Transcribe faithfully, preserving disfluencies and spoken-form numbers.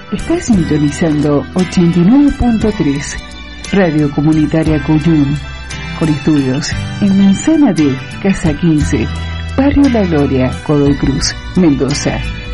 Está sintonizando ochenta y nueve punto tres, Radio Comunitaria Cuyum, con estudios en Manzana D, Casa quince, Barrio La Gloria, Godoy Cruz, Mendoza.